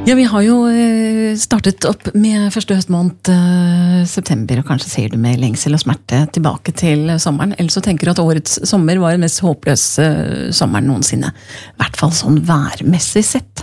Ja, vi har jo startet opp med første høstmåned september, og kanskje ser du med lengsel og smerte tilbake til sommeren, eller så tenker du at årets sommer var den mest håpløse sommeren noensinne. I hvert fall sånn værmessig sett.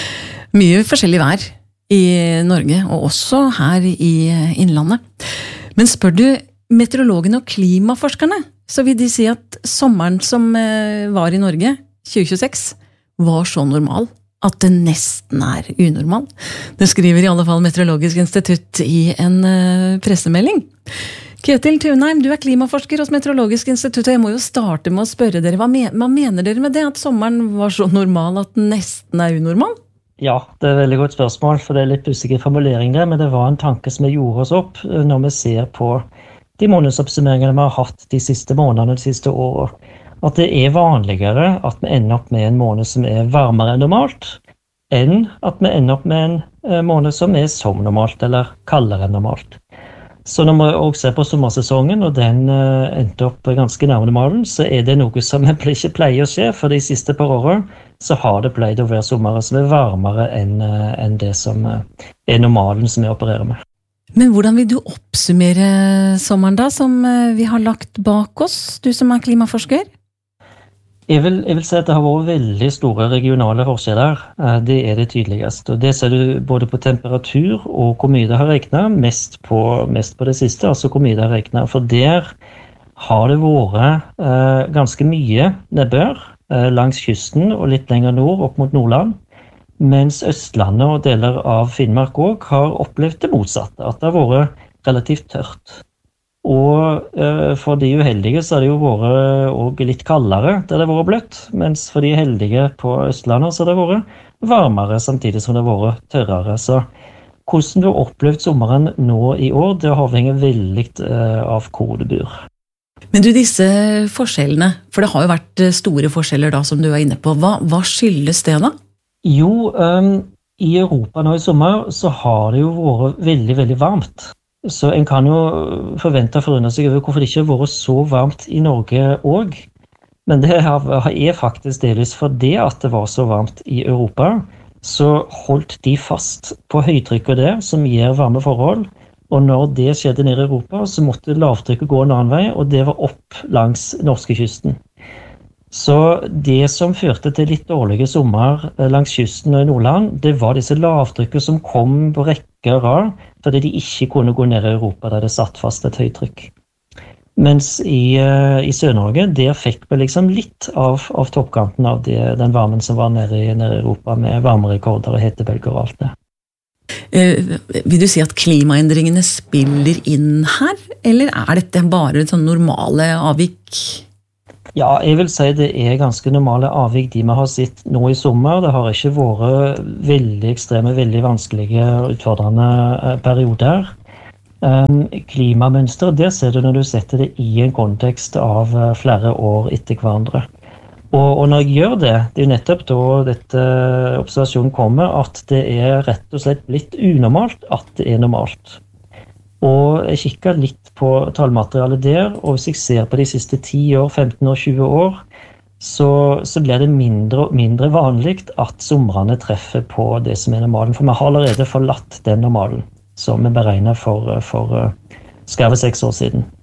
Mye forskjellig vær i Norge, og også her i innlandet. Men spør du meteorologene og klimaforskerne, så vil de si at sommeren som var i Norge, 2026, var så normal at det nesten unormal. Det skriver i alle fall Meteorologisk institutt i en pressemelding. Ketil Tunheim, du klimaforsker hos Meteorologisk institutt, og jeg må jo starte med å spørre dere, hva mener dere med det, at sommeren var så normal at den nesten unormal? Ja, det et veldig godt spørsmål, for det litt usikker formulering der, men det var en tanke som vi gjorde oss opp når vi ser på de månedsoppsummeringene vi har hatt de siste månedene, de siste årene. At det vanligere at vi ender opp med en måned som varmere enn normalt, enn at vi ender opp med en måned som som normalt, eller kaldere enn normalt. Så når vi også ser på sommersesongen, og den endte opp ganske nærme normalen, så det noe som ikke pleier å skje, for de siste par årene så har det pleid å være sommer som varmere enn det som normalen som vi opererer med. Men hvordan vil du oppsummere sommeren da, som vi har lagt bak oss, du som klimaforsker? Jeg vil si at det har vært veldig store regionale forskjeller. Det det tydeligste. Og det ser du både på temperatur og hvor mye det har regnet, mest på det siste, altså hvor mye det har regnet. For der har det vært ganske mye nedbør langs kysten og litt lenger nord, opp mot Nordland. Mens Østlandet og deler av Finnmark også har opplevd det motsatte, at det har vært relativt tørt. Og for de uheldige så har det jo vært også litt kaldere der det har vært bløtt, mens for de heldige på Østlandet så har det vært varmere samtidig som det har vært tørrere. Så hvordan du har opplevd sommeren nå i år, det avhenger veldig av hvor du bor. Men du, disse forskjellene, for det har jo vært store forskjeller da som du inne på, hva skyldes det da? Jo, i Europa nå i sommer så har det jo vært veldig, veldig varmt. Så en kan jo forvente å forundre seg over hvorfor det ikke har vært så varmt i Norge også. Men det faktisk delvis fordi at det var så varmt i Europa, så holdt de fast på høytrykket der, som gir varme forhold. Og når det skjedde nede i Europa, så måtte lavtrykket gå en annen vei, og det var opp langs norskekysten. Så det som førte til litt dårlige sommer langs kysten og i Nordland, det var disse lavtrykkene som kom på rekke og rad, fordi de ikke kunne gå ned i Europa der det satt fast et høytrykk. Mens i Sør-Norge, der fikk vi liksom litt av toppkanten av den varmen som var nede i Europa, med varmerekorder og hetebølger og alt det. Vil du si at klimaendringene spiller inn her, eller dette bare sånn normale avvik? Ja, jeg vil si det ganske normale avvik de vi har sett nå i sommer. Det har ikke vært veldig ekstreme, veldig vanskelige og utfordrende perioder. Klimamønster, det ser du når du setter det i en kontekst av flere år etter hverandre. Og når jeg gjør det jo nettopp da dette observasjonen kommer, at det rett og slett blitt unormalt at det normalt. Og jeg kikker litt på tallmaterialet der, og hvis jeg ser på de siste 10 år, 15 år, 20 år, så blir det mindre og mindre vanlig at somrene treffer på det som normalen. For vi har allerede forlatt den normalen som vi beregnet for 6 år siden.